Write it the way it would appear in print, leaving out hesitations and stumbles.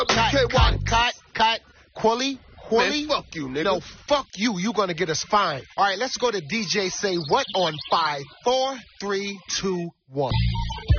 Cut. Quilly? Man, fuck you, nigga. No, fuck you. You gonna get us fined. All right, let's go to DJ Say What on 5, 4, 3, 2, 1.